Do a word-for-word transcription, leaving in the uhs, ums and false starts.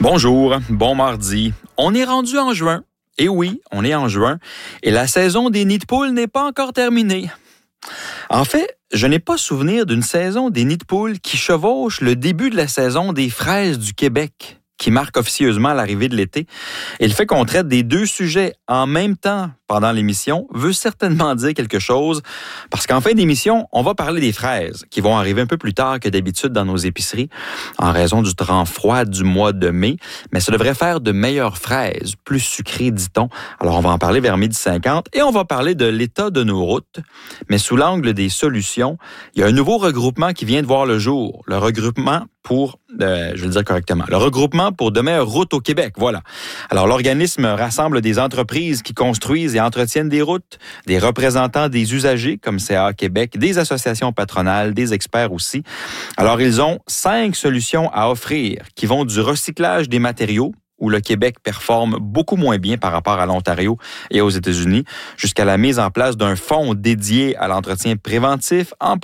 Bonjour, bon mardi. On est rendu en juin. Et oui, on est en juin. Et la saison des nids de poules n'est pas encore terminée. En fait, je n'ai pas souvenir d'une saison des nids de poules qui chevauche le début de la saison des fraises du Québec, qui marque officieusement l'arrivée de l'été. Et le fait qu'on traite des deux sujets en même temps pendant l'émission veut certainement dire quelque chose, parce qu'en fin d'émission, on va parler des fraises, qui vont arriver un peu plus tard que d'habitude dans nos épiceries, en raison du temps froid du mois de mai, mais ça devrait faire de meilleures fraises, plus sucrées, dit-on. Alors, on va en parler vers midi cinquante, et on va parler de l'état de nos routes, mais sous l'angle des solutions. Il y a un nouveau regroupement qui vient de voir le jour, le regroupement pour, euh, je vais le dire correctement, le regroupement pour de meilleures routes au Québec, voilà. Alors, l'organisme rassemble des entreprises qui construisent et entretiennent des routes, des représentants des usagers comme C A A Québec, des associations patronales, des experts aussi. Alors, ils ont cinq solutions à offrir qui vont du recyclage des matériaux, où le Québec performe beaucoup moins bien par rapport à l'Ontario et aux États-Unis, jusqu'à la mise en place d'un fonds dédié à l'entretien préventif, en